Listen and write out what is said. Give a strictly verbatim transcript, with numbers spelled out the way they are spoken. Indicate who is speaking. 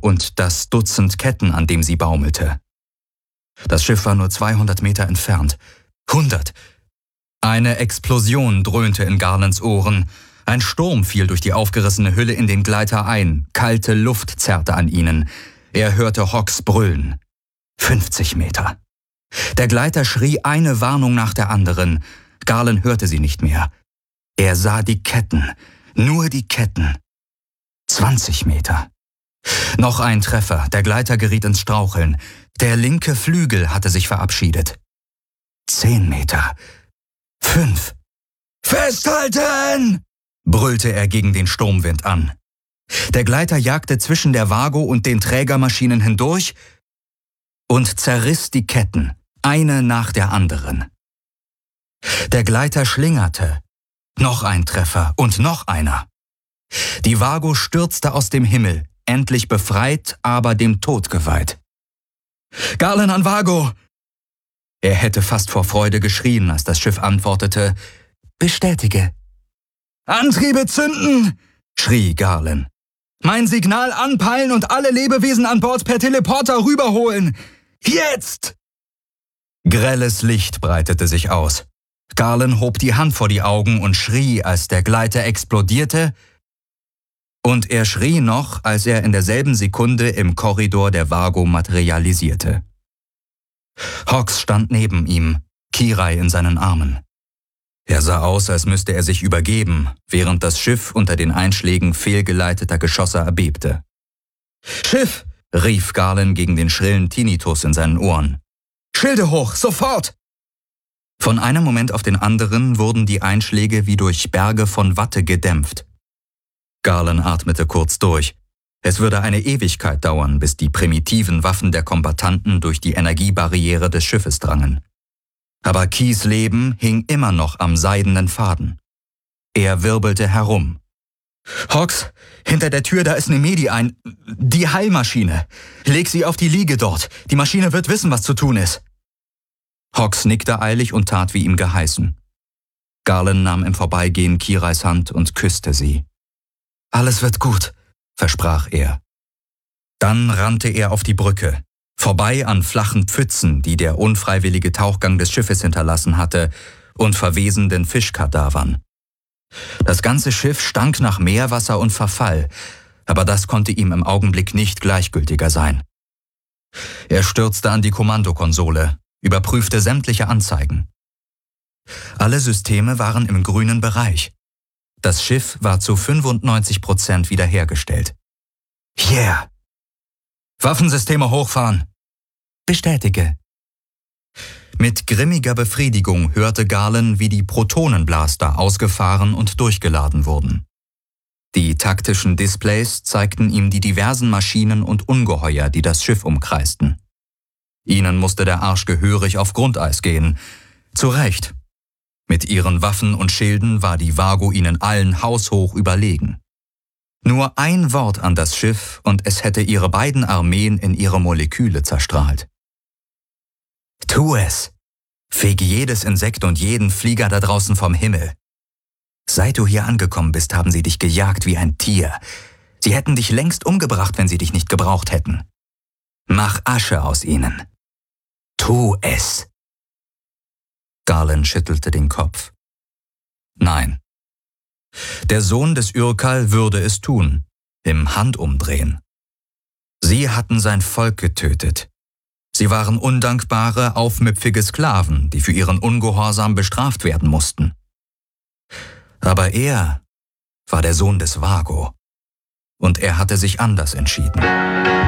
Speaker 1: und das Dutzend Ketten, an dem sie baumelte. Das Schiff war nur zweihundert Meter entfernt. hundert! Eine Explosion dröhnte in Garlands Ohren. Ein Sturm fiel durch die aufgerissene Hülle in den Gleiter ein. Kalte Luft zerrte an ihnen. Er hörte Hawks brüllen. fünfzig Meter. Der Gleiter schrie eine Warnung nach der anderen. Garland hörte sie nicht mehr. Er sah die Ketten. Nur die Ketten. zwanzig Meter. Noch ein Treffer. Der Gleiter geriet ins Straucheln. Der linke Flügel hatte sich verabschiedet. Zehn Meter. Fünf. Festhalten! Brüllte er gegen den Sturmwind an. Der Gleiter jagte zwischen der Vago und den Trägermaschinen hindurch und zerriss die Ketten, eine nach der anderen. Der Gleiter schlingerte. Noch ein Treffer und noch einer. Die Vago stürzte aus dem Himmel, endlich befreit, aber dem Tod geweiht. »Garland an Vago!« Er hätte fast vor Freude geschrien, als das Schiff antwortete, »Bestätige.« »Antriebe zünden!« schrie Garland. »Mein Signal anpeilen und alle Lebewesen an Bord per Teleporter rüberholen! Jetzt!« Grelles Licht breitete sich aus. Garland hob die Hand vor die Augen und schrie, als der Gleiter explodierte, und er schrie noch, als er in derselben Sekunde im Korridor der Vago materialisierte. Hawks stand neben ihm, Kirai in seinen Armen. Er sah aus, als müsste er sich übergeben, während das Schiff unter den Einschlägen fehlgeleiteter Geschosse erbebte. »Schiff!« rief Garland gegen den schrillen Tinnitus in seinen Ohren. »Schilde hoch, sofort!« Von einem Moment auf den anderen wurden die Einschläge wie durch Berge von Watte gedämpft. Garland atmete kurz durch. Es würde eine Ewigkeit dauern, bis die primitiven Waffen der Kombattanten durch die Energiebarriere des Schiffes drangen. Aber Keys Leben hing immer noch am seidenen Faden. Er wirbelte herum. »Hawks, hinter der Tür, da ist Nemedi ein... die Heilmaschine. Leg sie auf die Liege dort. Die Maschine wird wissen, was zu tun ist.« Hawks nickte eilig und tat, wie ihm geheißen. Garland nahm im Vorbeigehen Kirais Hand und küsste sie. »Alles wird gut«, versprach er. Dann rannte er auf die Brücke, vorbei an flachen Pfützen, die der unfreiwillige Tauchgang des Schiffes hinterlassen hatte, und verwesenden Fischkadavern. Das ganze Schiff stank nach Meerwasser und Verfall, aber das konnte ihm im Augenblick nicht gleichgültiger sein. Er stürzte an die Kommandokonsole, überprüfte sämtliche Anzeigen. Alle Systeme waren im grünen Bereich. Das Schiff war zu fünfundneunzig Prozent wiederhergestellt. Yeah! »Waffensysteme hochfahren!« »Bestätige.« Mit grimmiger Befriedigung hörte Garland, wie die Protonenblaster ausgefahren und durchgeladen wurden. Die taktischen Displays zeigten ihm die diversen Maschinen und Ungeheuer, die das Schiff umkreisten. Ihnen musste der Arsch gehörig auf Grundeis gehen. Zu Recht. Mit ihren Waffen und Schilden war die Vago ihnen allen haushoch überlegen. Nur ein Wort an das Schiff und es hätte ihre beiden Armeen in ihre Moleküle zerstrahlt. »Tu es! Fege jedes Insekt und jeden Flieger da draußen vom Himmel. Seit du hier angekommen bist, haben sie dich gejagt wie ein Tier. Sie hätten dich längst umgebracht, wenn sie dich nicht gebraucht hätten. Mach Asche aus ihnen. Tu es!« Garland schüttelte den Kopf. Nein. Der Sohn des Urkal würde es tun, im Handumdrehen. Sie hatten sein Volk getötet. Sie waren undankbare, aufmüpfige Sklaven, die für ihren Ungehorsam bestraft werden mussten. Aber er war der Sohn des Vago, und er hatte sich anders entschieden.